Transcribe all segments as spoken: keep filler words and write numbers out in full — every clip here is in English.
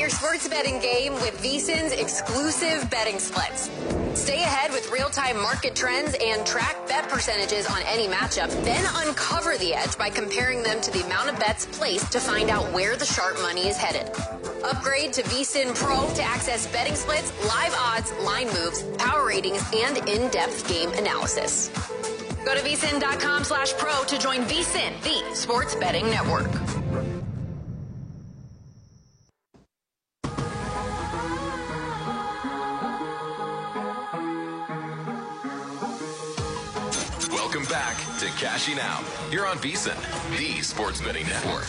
your sports betting game with VSiN's exclusive betting splits. Stay ahead with real-time market trends and track bet percentages on any matchup. Then uncover the edge by comparing them to the amount of bets placed to find out where the sharp money is headed. Upgrade to VSiN Pro to access betting splits, live odds, line moves, power ratings, and in-depth game analysis. Go to vsin.com slash pro to join VSiN, the sports betting network. Welcome back to Cashing Out here on VSiN, the sports betting network.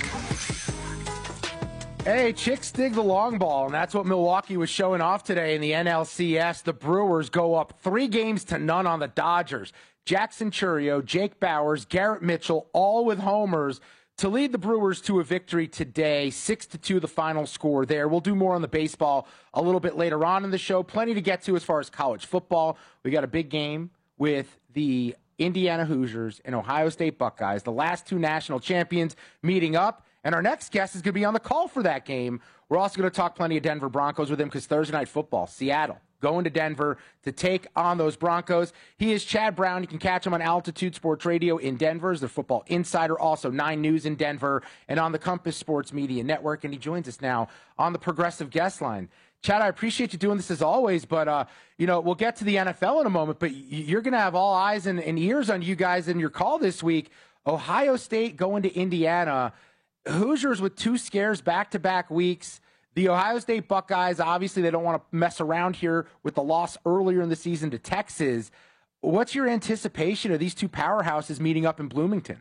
Hey, chicks dig the long ball, and that's what Milwaukee was showing off today in the N L C S. The Brewers go up three games to none on the Dodgers. Jackson Chourio, Jake Bauers, Garrett Mitchell, all with homers to lead the Brewers to a victory today. Six to two, the final score there. We'll do more on the baseball a little bit later on in the show. Plenty to get to as far as college football. We got a big game with the Indiana Hoosiers and Ohio State Buckeyes, the last two national champions meeting up. And our next guest is going to be on the call for that game. We're also going to talk plenty of Denver Broncos with him because Thursday Night Football, Seattle, going to Denver to take on those Broncos. He is Chad Brown. You can catch him on Altitude Sports Radio in Denver as the football insider, also Nine News in Denver, and on the Compass Sports Media Network. And he joins us now on the Progressive Guest Line. Chad, I appreciate you doing this as always, but, uh, you know, we'll get to the N F L in a moment, but you're going to have all eyes and, and ears on you guys in your call this week. Ohio State going to Indiana. Hoosiers with two scares back-to-back weeks. The Ohio State Buckeyes, obviously, they don't want to mess around here with the loss earlier in the season to Texas. What's your anticipation of these two powerhouses meeting up in Bloomington?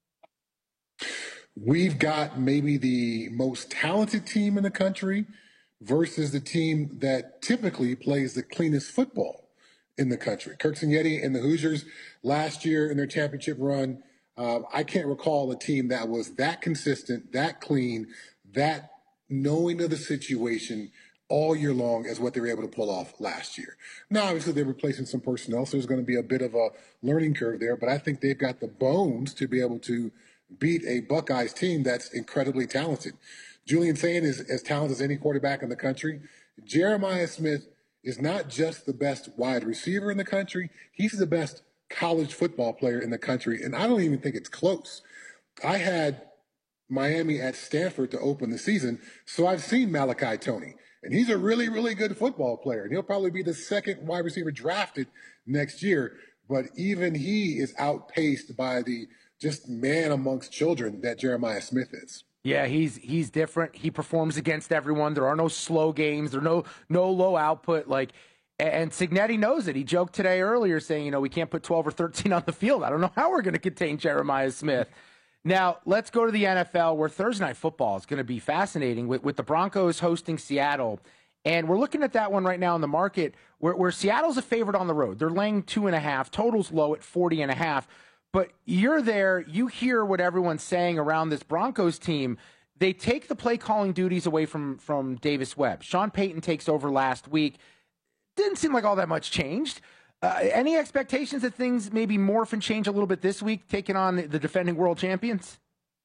We've got maybe the most talented team in the country versus the team that typically plays the cleanest football in the country. Kirk Cignetti and the Hoosiers last year in their championship run, uh, I can't recall a team that was that consistent, that clean, that knowing of the situation all year long as what they were able to pull off last year. Now, obviously, they're replacing some personnel, so there's going to be a bit of a learning curve there, but I think they've got the bones to be able to beat a Buckeyes team that's incredibly talented. Julian Sayin is as talented as any quarterback in the country. Jeremiah Smith is not just the best wide receiver in the country, he's the best college football player in the country, and I don't even think it's close. I had Miami at Stanford to open the season, so I've seen Malachi Toney, and he's a really, really good football player, and he'll probably be the second wide receiver drafted next year, but even he is outpaced by the just man amongst children that Jeremiah Smith is. Yeah, he's he's different. He performs against everyone. There are no slow games. There are no no low output. Like, and Cignetti knows it. He joked today earlier saying, you know, we can't put twelve or thirteen on the field. I don't know how we're going to contain Jeremiah Smith. Now, let's go to the N F L, where Thursday Night Football is going to be fascinating with, with the Broncos hosting Seattle. And we're looking at that one right now in the market where, where Seattle's a favorite on the road. They're laying two and a half. Total's low at forty and a half. But you're there. You hear what everyone's saying around this Broncos team. They take the play calling duties away from, from Davis Webb. Sean Payton takes over last week. Didn't seem like all that much changed. Uh, any expectations that things maybe morph and change a little bit this week, taking on the, the defending world champions?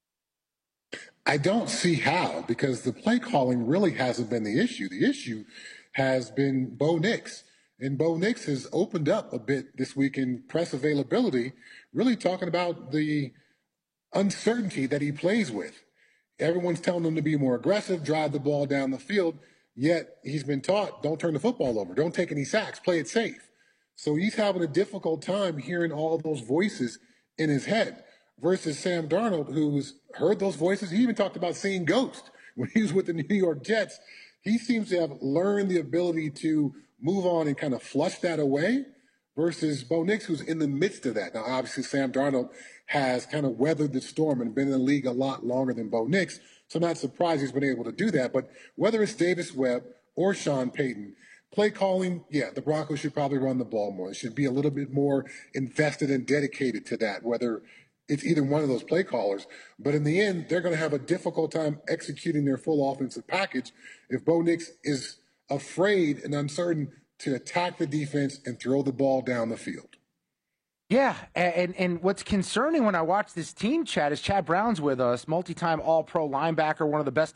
I don't see how, because the play calling really hasn't been the issue. The issue has been Bo Nix. And Bo Nix has opened up a bit this week in press availability, really talking about the uncertainty that he plays with. Everyone's telling him to be more aggressive, drive the ball down the field, yet he's been taught, don't turn the football over, don't take any sacks, play it safe. So he's having a difficult time hearing all those voices in his head versus Sam Darnold, who's heard those voices. He even talked about seeing ghosts when he was with the New York Jets. He seems to have learned the ability to move on and kind of flush that away versus Bo Nix, who's in the midst of that. Now, obviously, Sam Darnold has kind of weathered the storm and been in the league a lot longer than Bo Nix, so I'm not surprised he's been able to do that. But whether it's Davis Webb or Sean Payton, play calling, yeah, the Broncos should probably run the ball more. They should be a little bit more invested and dedicated to that, whether it's either one of those play callers. But in the end, they're going to have a difficult time executing their full offensive package if Bo Nix is afraid and uncertain to attack the defense and throw the ball down the field. Yeah, and and what's concerning when I watch this team, Chad, is Chad Brown's with us, multi-time All-Pro linebacker, one of the best